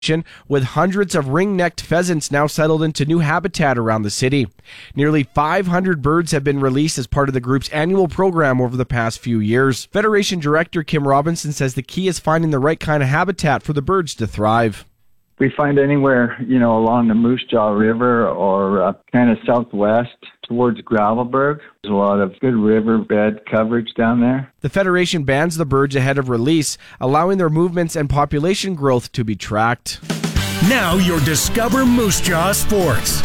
with hundreds of ring-necked pheasants now settled into new habitat around the city. Nearly 500 birds have been released as part of the group's annual program over the past few years. Federation Director Kim Robinson says the key is finding the right kind of habitat for the birds to thrive. We find anywhere, along the Moose Jaw River or kind of southwest towards Gravelburg. There's a lot of good riverbed coverage down there. The Federation bans the birds ahead of release, allowing their movements and population growth to be tracked. Now your Discover Moose Jaw Sports.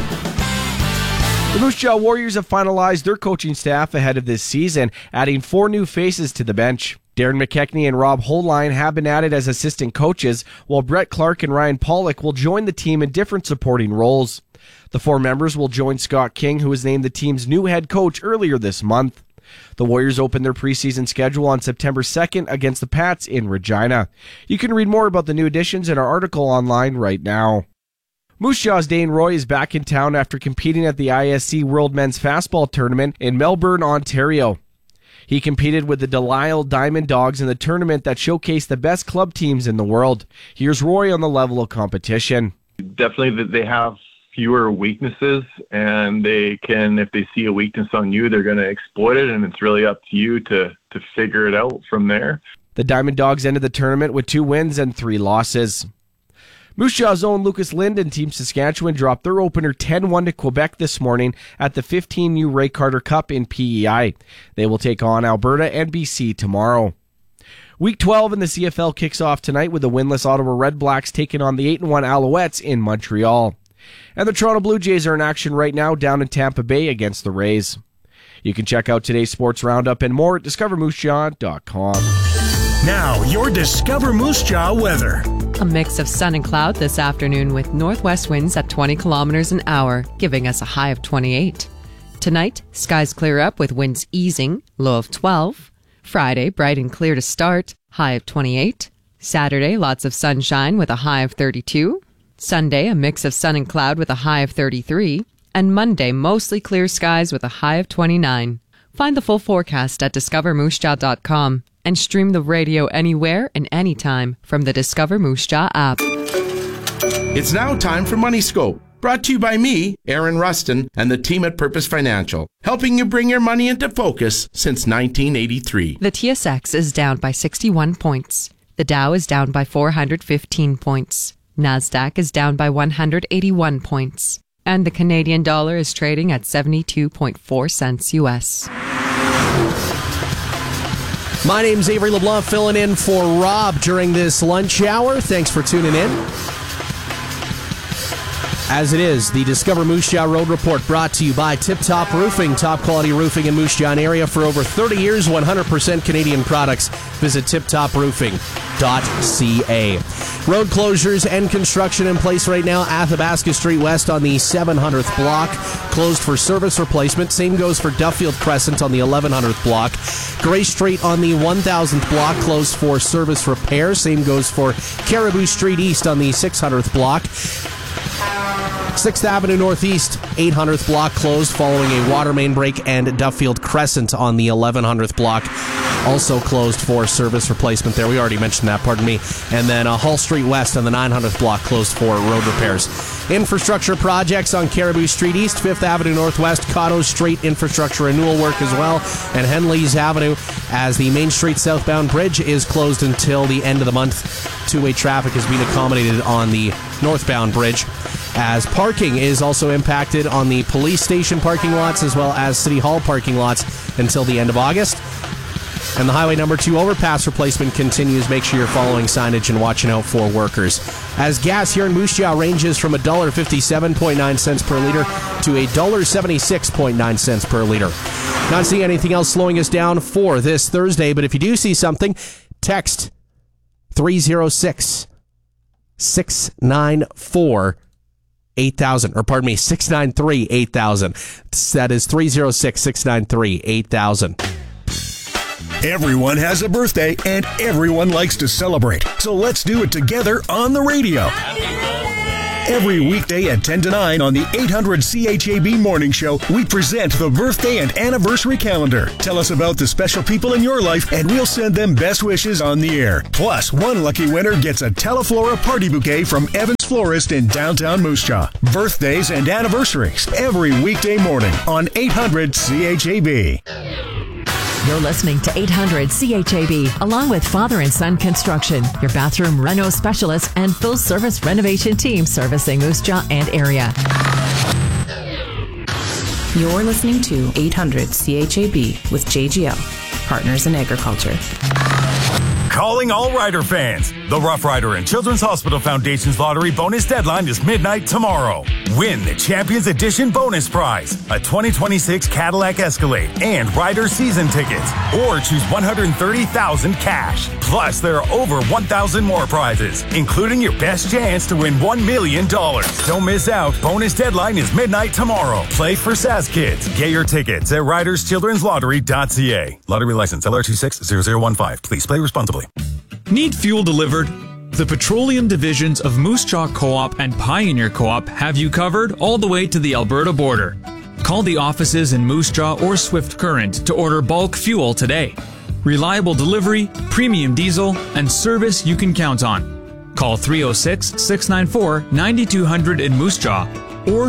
The Moose Jaw Warriors have finalized their coaching staff ahead of this season, adding 4 new faces to the bench. Darren McKechnie and Rob Holline have been added as assistant coaches, while Brett Clark and Ryan Pollock will join the team in different supporting roles. The 4 members will join Scott King, who was named the team's new head coach earlier this month. The Warriors open their preseason schedule on September 2nd against the Pats in Regina. You can read more about the new additions in our article online right now. Moose Jaw's Dane Roy is back in town after competing at the ISC World Men's Fastball Tournament in Melbourne, Ontario. He competed with the Delisle Diamond Dogs in the tournament that showcased the best club teams in the world. Here's Roy on the level of competition. Definitely they have fewer weaknesses, and they can, if they see a weakness on you, they're going to exploit it, and it's really up to you to figure it out from there. The Diamond Dogs ended the tournament with 2 wins and 3 losses. Moose Jaw's own Lucas Lind and Team Saskatchewan dropped their opener 10-1 to Quebec this morning at the 15U Ray Carter Cup in PEI. They will take on Alberta and BC tomorrow. Week 12 in the CFL kicks off tonight with the winless Ottawa Redblacks taking on the 8-1 Alouettes in Montreal. And the Toronto Blue Jays are in action right now down in Tampa Bay against the Rays. You can check out today's sports roundup and more at discovermoosejaw.com. Now, your Discover Moose Jaw weather. A mix of sun and cloud this afternoon with northwest winds at 20 kilometers an hour, giving us a high of 28. Tonight, skies clear up with winds easing, low of 12. Friday, bright and clear to start, high of 28. Saturday, lots of sunshine with a high of 32. Sunday, a mix of sun and cloud with a high of 33. And Monday, mostly clear skies with a high of 29. Find the full forecast at discovermoosejaw.com and stream the radio anywhere and anytime from the Discover Moose Jaw app. It's now time for Money Scope, brought to you by me, Aaron Rustin, and the team at Purpose Financial, helping you bring your money into focus since 1983. The TSX is down by 61 points. The Dow is down by 415 points. NASDAQ is down by 181 points. And the Canadian dollar is trading at 72.4 cents U.S. My name's Avery LeBlanc, filling in for Rob during this lunch hour. Thanks for tuning in. As it is, the Discover Moose Jaw Road Report brought to you by Tip Top Roofing. Top quality roofing in Moose Jaw area for over 30 years, 100% Canadian products. Visit tiptoproofing.ca. Road closures and construction in place right now. Athabasca Street West on the 700th block, closed for service replacement. Same goes for Duffield Crescent on the 1100th block. Gray Street on the 1000th block, closed for service repair. Same goes for Caribou Street East on the 600th block. 6th Avenue Northeast, 800th block closed following a water main break, and Duffield Crescent on the 1100th block also closed for service replacement there. We already mentioned that, pardon me. And then Hull Street West on the 900th block closed for road repairs. Infrastructure projects on Caribou Street East, 5th Avenue Northwest, Cotto Street infrastructure renewal work as well, and Henleys Avenue as the Main Street southbound bridge is closed until the end of the month. Two-way traffic has been accommodated on the northbound bridge, as parking is also impacted on the police station parking lots as well as City Hall parking lots until the end of August. And the Highway Number 2 overpass replacement continues. Make sure you're following signage and watching out for workers. As gas here in Moose Jaw ranges from $1.57.9 per liter to $1.76.9 per liter. Not seeing anything else slowing us down for this Thursday, but if you do see something, text 306-694-8000, or pardon me, 693-8000. That is 306-693-8000. Everyone has a birthday, and everyone likes to celebrate. So let's do it together on the radio. Every weekday at 10 to 9 on the 800 CHAB Morning Show, we present the birthday and anniversary calendar. Tell us about the special people in your life, and we'll send them best wishes on the air. Plus, one lucky winner gets a Teleflora party bouquet from Evans Florist in downtown Moose Jaw. Birthdays and anniversaries every weekday morning on 800 CHAB. You're listening to 800 CHAB, along with Father and Son Construction, your bathroom reno specialist and full-service renovation team servicing Moose Jaw and area. You're listening to 800 CHAB with JGL, Partners in Agriculture. Calling all Rider fans. The Rough Rider and Children's Hospital Foundation's lottery bonus deadline is midnight tomorrow. Win the Champions Edition bonus prize, a 2026 Cadillac Escalade and Rider season tickets, or choose $130,000 cash. Plus, there are over 1,000 more prizes, including your best chance to win $1 million. Don't miss out. Bonus deadline is midnight tomorrow. Play for SAS Kids. Get your tickets at riderschildrenslottery.ca. Lottery license LR260015. Please play responsibly. Need fuel delivered? The petroleum divisions of Moose Jaw Co-op and Pioneer Co-op have you covered all the way to the Alberta border. Call the offices in Moose Jaw or Swift Current to order bulk fuel today. Reliable delivery, premium diesel, and service you can count on. Call 306-694-9200 in Moose Jaw or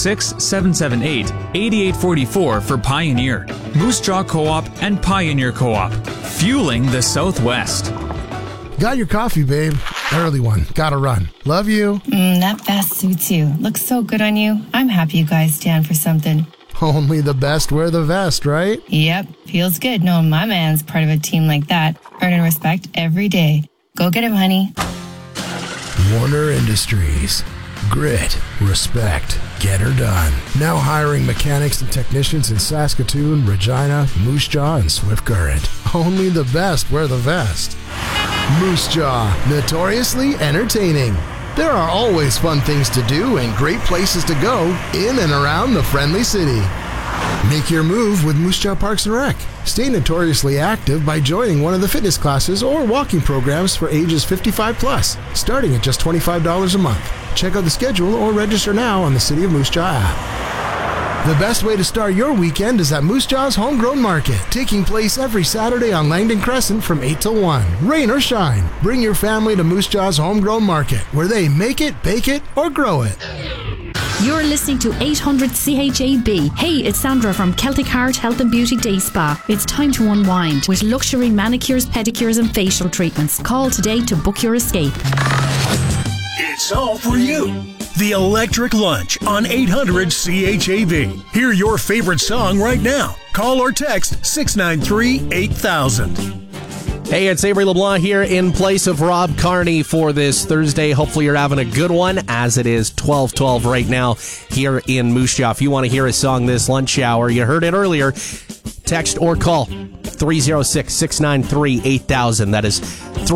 306-778-8844 for Pioneer. Moose Jaw Co-op and Pioneer Co-op, fueling the Southwest. Got your coffee, babe. Early one. Gotta run. Love you. That vest suits you. Looks so good on you. I'm happy you guys stand for something. Only the best wear the vest, right? Yep. Feels good knowing my man's part of a team like that. Earning respect every day. Go get him, honey. Warner Industries. Grit, respect, get her done. Now hiring mechanics and technicians in Saskatoon, Regina, Moose Jaw, and Swift Current. Only the best wear the vest. Moose Jaw, notoriously entertaining. There are always fun things to do and great places to go in and around the friendly city. Make your move with Moose Jaw Parks and Rec. Stay notoriously active by joining one of the fitness classes or walking programs for ages 55 plus, starting at just $25 a month. Check out the schedule or register now on the City of Moose Jaw app. The best way to start your weekend is at Moose Jaw's Homegrown Market, taking place every Saturday on Langdon Crescent from 8 till 1. Rain or shine, bring your family to Moose Jaw's Homegrown Market, where they make it, bake it, or grow it. You're listening to 800 CHAB. Hey, it's Sandra from Celtic Heart Health and Beauty Day Spa. It's time to unwind with luxury manicures, pedicures and facial treatments. Call today to book your escape. It's all for you. The Electric Lunch on 800 CHAB. Hear your favorite song right now. Call or text 693-8000. Hey, it's Avery LeBlanc here in place of Rob Carney for this Thursday. Hopefully you're having a good one, as it is 12:12 right now here in Moose Jaw. If you want to hear a song this lunch hour, you heard it earlier, text or call 306-693-8000. That is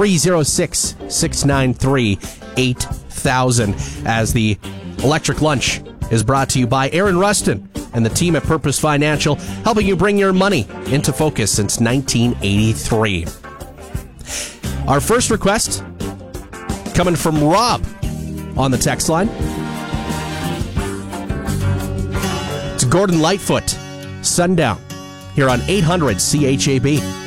306-693-8000. As the Electric Lunch is brought to you by Aaron Rustin and the team at Purpose Financial, helping you bring your money into focus since 1983. Our first request coming from Rob on the text line. It's Gordon Lightfoot, Sundown, here on 800 CHAB.